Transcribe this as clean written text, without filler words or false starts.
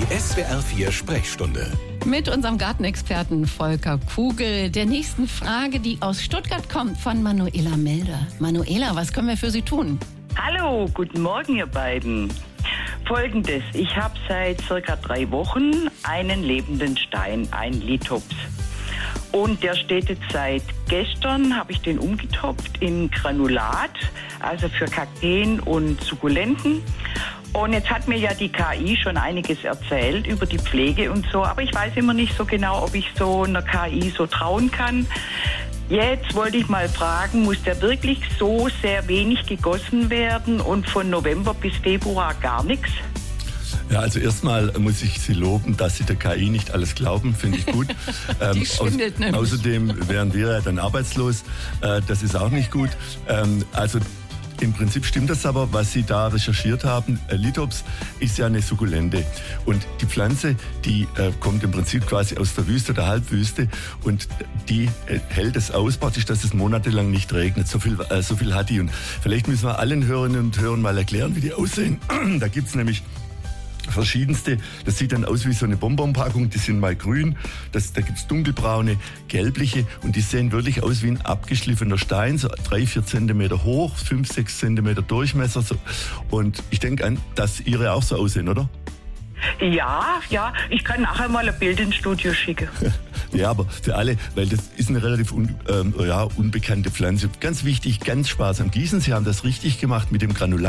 SWR 4 Sprechstunde. Mit unserem Gartenexperten Volker Kugel. Der nächsten Frage, die aus Stuttgart kommt, von Manuela Melder. Manuela, was können wir für Sie tun? Hallo, guten Morgen ihr beiden. Folgendes, ich habe seit circa 3 Wochen einen lebenden Stein, einen Lithops. Und der steht jetzt seit gestern, habe ich den umgetopft in Granulat, also für Kakteen und Sukkulenten. Und jetzt hat mir ja die KI schon einiges erzählt über die Pflege und so, aber ich weiß immer nicht so genau, ob ich so einer KI so trauen kann. Jetzt wollte ich mal fragen, muss der wirklich so sehr wenig gegossen werden und von November bis Februar gar nichts? Ja, also erstmal muss ich Sie loben, dass Sie der KI nicht alles glauben, finde ich gut. Die schwindelt nämlich. Außerdem wären wir ja dann arbeitslos, das ist auch nicht gut. Also im Prinzip stimmt das aber, was Sie da recherchiert haben. Lithops ist ja eine Sukkulente und die Pflanze, die kommt im Prinzip quasi aus der Wüste, der Halbwüste und die hält es aus, praktisch, dass es monatelang nicht regnet. So viel hat die und vielleicht müssen wir allen Hörerinnen und Hörern mal erklären, wie die aussehen. Da gibt's nämlich verschiedenste, das sieht dann aus wie so eine Bonbonpackung, die sind mal grün, da gibt's dunkelbraune, gelbliche und die sehen wirklich aus wie ein abgeschliffener Stein, so 3-4 Zentimeter hoch, 5-6 Zentimeter Durchmesser so. Und ich denke an, dass Ihre auch so aussehen, oder? Ja, ich kann nachher mal ein Bild ins Studio schicken. Ja, aber für alle, weil das ist eine relativ unbekannte Pflanze. Ganz wichtig, ganz sparsam gießen. Sie haben das richtig gemacht mit dem Granulat.